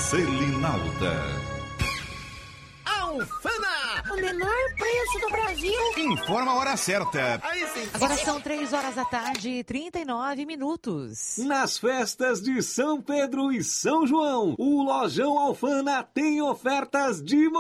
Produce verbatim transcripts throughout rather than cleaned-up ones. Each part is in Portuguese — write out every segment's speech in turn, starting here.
Selinalta. Alfana, o menor preço do Brasil. Informa a hora certa. Aí sim. Agora são três horas da tarde e trinta e nove minutos. Nas festas de São Pedro e São João, o Lojão Alfana tem ofertas de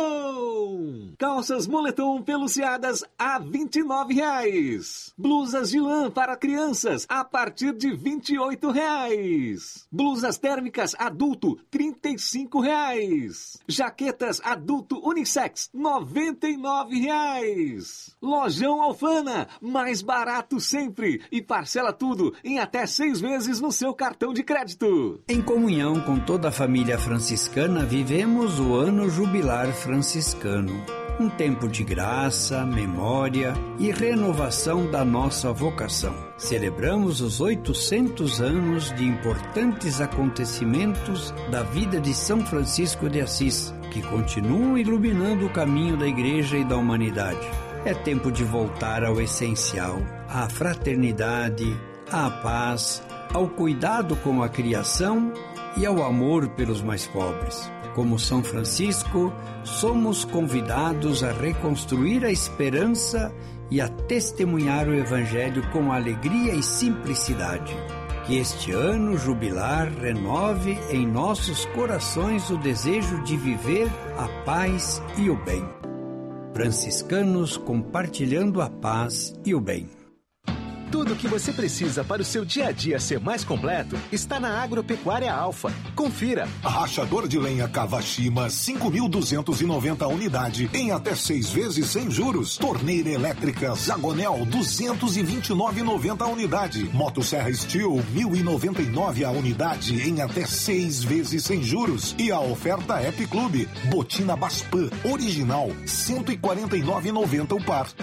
montão. Calças moletom peluciadas a vinte e nove reais. Blusas de lã para crianças a partir de vinte e oito reais. Blusas térmicas adulto trinta e cinco reais. Jaquetas adulto unissex noventa e nove reais. Lojão Alfana, mais barato sempre e parcela tudo em até seis vezes no seu cartão de crédito. Em comunhão com toda a família franciscana, vivemos o ano jubilar franciscano. Um tempo de graça, memória e renovação da nossa vocação. Celebramos os oitocentos anos de importantes acontecimentos da vida de São Francisco de Assis, que continuam iluminando o caminho da Igreja e da humanidade. É tempo de voltar ao essencial, à fraternidade, à paz, ao cuidado com a criação e ao amor pelos mais pobres. Como São Francisco, somos convidados a reconstruir a esperança e a testemunhar o Evangelho com alegria e simplicidade. Que este ano jubilar renove em nossos corações o desejo de viver a paz e o bem. Franciscanos compartilhando a paz e o bem. Tudo o que você precisa para o seu dia a dia ser mais completo está na Agropecuária Alfa. Confira. Rachador de lenha Kawashima, cinco mil duzentos e noventa unidade, em até seis vezes sem juros. Torneira elétrica Zagonel, duzentos e vinte e nove reais e noventa centavos unidade. Motosserra Steel, mil e noventa e nove reais a unidade, em até seis vezes sem juros. E a oferta App Clube, botina Baspan, original, cento e quarenta e nove reais e noventa centavos o par.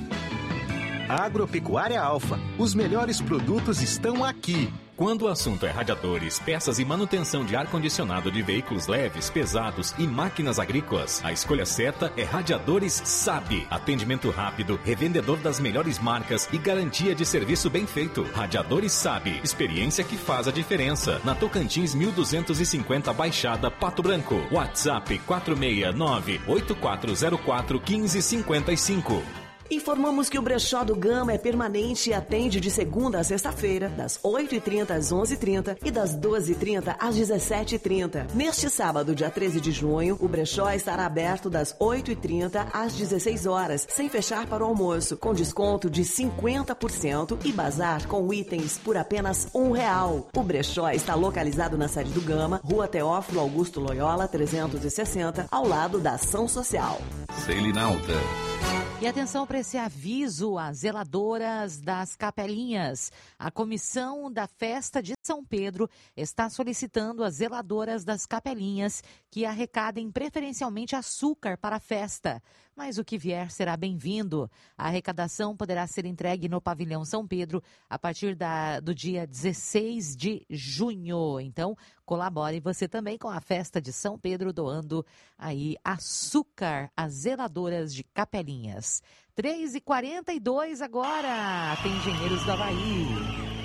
Agropecuária Alfa. Os melhores produtos estão aqui. Quando o assunto é radiadores, peças e manutenção de ar-condicionado de veículos leves, pesados e máquinas agrícolas, a escolha certa é Radiadores Sabe. Atendimento rápido, revendedor das melhores marcas e garantia de serviço bem feito. Radiadores Sabe. Experiência que faz a diferença. Na Tocantins mil duzentos e cinquenta Baixada, Pato Branco. WhatsApp quatro seis nove, oito quatro zero quatro, um cinco cinco cinco. Informamos que o Brechó do Gama é permanente e atende de segunda a sexta-feira, das oito e trinta às onze e trinta e das doze e trinta às dezessete e trinta. Neste sábado, dia treze de junho, o Brechó estará aberto das oito e trinta às dezesseis horas, sem fechar para o almoço, com desconto de cinquenta por cento e bazar com itens por apenas um real. O Brechó está localizado na sede do Gama, Rua Teófilo Augusto Loyola, trezentos e sessenta, ao lado da Ação Social. Selinalta. E atenção para esse aviso às zeladoras das capelinhas. A comissão da festa de São Pedro está solicitando às zeladoras das capelinhas que arrecadem preferencialmente açúcar para a festa. Mas o que vier será bem-vindo. A arrecadação poderá ser entregue no Pavilhão São Pedro a partir da, do dia dezesseis de junho. Então, colabore você também com a festa de São Pedro, doando aí açúcar às zeladoras de capelinhas. três e quarenta e dois agora, tem Engenheiros do Havaí.